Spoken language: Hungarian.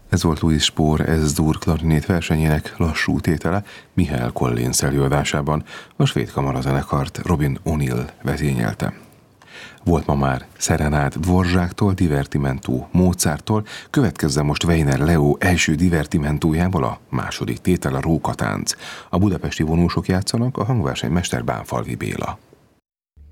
Ez volt Louis Spohr S-dur klarinét versenyének lassú tétele Michael Collins előadásában. A svéd kamarazenekart Robin O'Neill vezényelte. Volt ma már Serenát Dvoráktól, Divertimento Mozarttól, következzen most Weiner Leo első divertimentójából a második tétel, a Rókatánc. A budapesti vonósok játszanak, a hangversenymester Bánfalvi Béla.